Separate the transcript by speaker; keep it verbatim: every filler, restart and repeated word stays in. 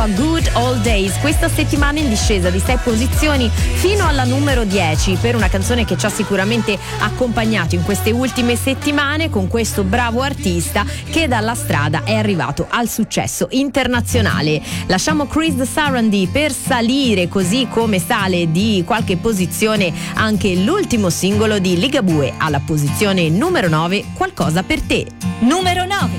Speaker 1: sua Good Old Days, questa settimana in discesa di sei posizioni fino alla numero dieci, per una canzone che ci ha sicuramente accompagnato in queste ultime settimane, con questo bravo artista che dalla strada è arrivato al successo internazionale. Lasciamo Chris Sarandon per salire, così come sale di qualche posizione anche l'ultimo singolo di Ligabue alla posizione numero nove, Qualcosa per te.
Speaker 2: Numero nove.